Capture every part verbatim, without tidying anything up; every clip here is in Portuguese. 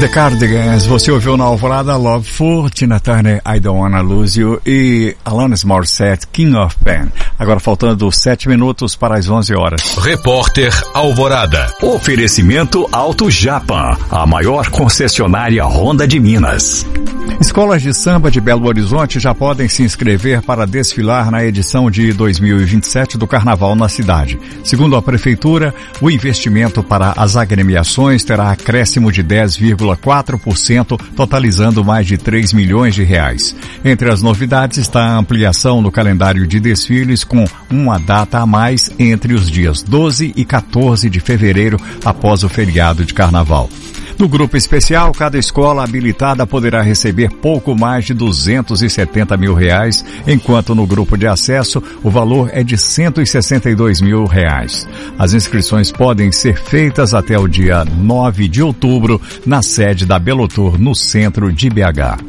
The Cardigans, você ouviu na Alvorada Love For, Tina Turner, I Don't Wanna Lose You e Alanis Morissette, King of Pain. Agora faltando sete minutos para as onze horas. Repórter Alvorada. Oferecimento Auto Japan, a maior concessionária Honda de Minas. Escolas de samba de Belo Horizonte já podem se inscrever para desfilar na edição de dois mil e vinte e sete do Carnaval na cidade. Segundo a Prefeitura, o investimento para as agremiações terá acréscimo de dez vírgula quatro por cento, totalizando mais de três milhões de reais. Entre as novidades está a ampliação no calendário de desfiles com uma data a mais entre os dias doze e quatorze de fevereiro, após o feriado de Carnaval. No grupo especial, cada escola habilitada poderá receber pouco mais de duzentos e setenta mil reais, enquanto no grupo de acesso o valor é de cento e sessenta e dois mil reais. As inscrições podem ser feitas até o dia nove de outubro na sede da Belotur, no centro de B H.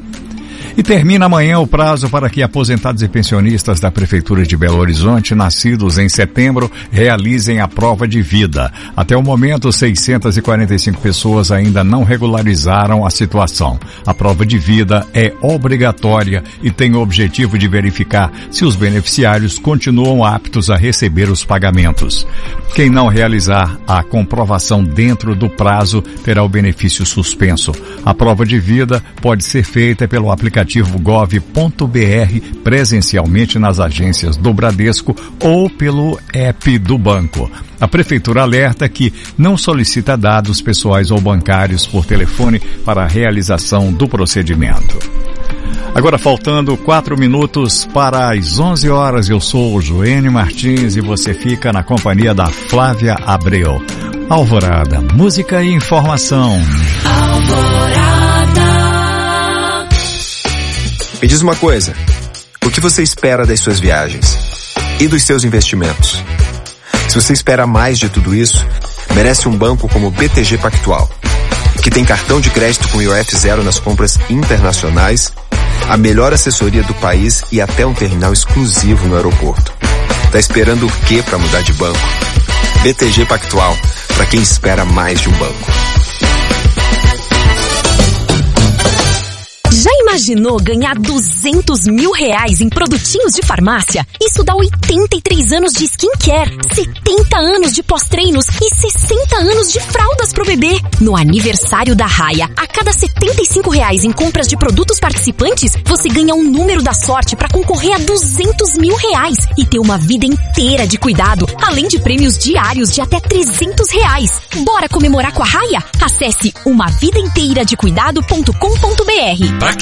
E termina amanhã o prazo para que aposentados e pensionistas da Prefeitura de Belo Horizonte, nascidos em setembro, realizem a prova de vida. Até o momento, seiscentas e quarenta e cinco pessoas ainda não regularizaram a situação. A prova de vida é obrigatória e tem o objetivo de verificar se os beneficiários continuam aptos a receber os pagamentos. Quem não realizar a comprovação dentro do prazo terá o benefício suspenso. A prova de vida pode ser feita pelo aplicativo gov ponto br presencialmente nas agências do Bradesco ou pelo app do banco. A Prefeitura alerta que não solicita dados pessoais ou bancários por telefone para a realização do procedimento. Agora faltando quatro minutos para as onze horas, eu sou o Joênio Martins e você fica na companhia da Flávia Abreu. Alvorada, música e informação. Alvorada. Me diz uma coisa, o que você espera das suas viagens? E dos seus investimentos? Se você espera mais de tudo isso, merece um banco como o B T G Pactual, que tem cartão de crédito com I O F zero nas compras internacionais, a melhor assessoria do país e até um terminal exclusivo no aeroporto. Tá esperando o quê para mudar de banco? B T G Pactual, para quem espera mais de um banco. Já imaginou ganhar duzentos mil reais em produtinhos de farmácia? Isso dá oitenta e três anos de skincare, setenta anos de pós-treinos e sessenta anos de fraldas pro bebê. No aniversário da Raia, a cada setenta e cinco reais em compras de produtos participantes, você ganha um número da sorte para concorrer a duzentos mil reais e ter uma vida inteira de cuidado, além de prêmios diários de até trezentos reais. Bora comemorar com a Raia? Acesse uma vida inteira de cuidado ponto com ponto br.